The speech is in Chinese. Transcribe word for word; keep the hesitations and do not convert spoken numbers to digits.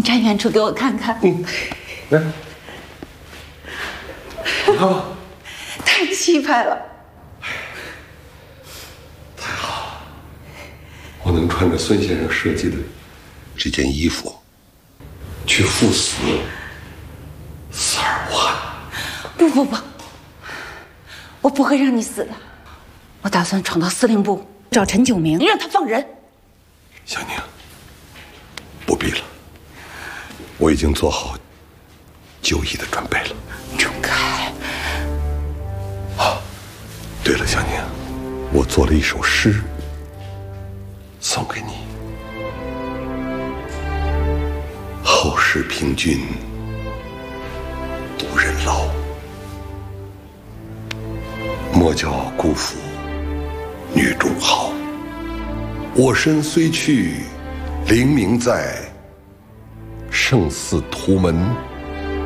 站远处给我看看。 嗯，来，你看吧， 太气派了。 太好了，我能穿着孙先生设计的这件衣服去赴死四二五汉。 不不不，我不会让你死的。我打算闯到司令部找陈九明，让他放人。 小宁，不必了，我已经做好就义的准备了。 仲恺。 啊，对了，小宁，我做了一首诗送给你。后世凭君独人老，莫教辜负女中豪。我身虽去，灵明在，胜似屠门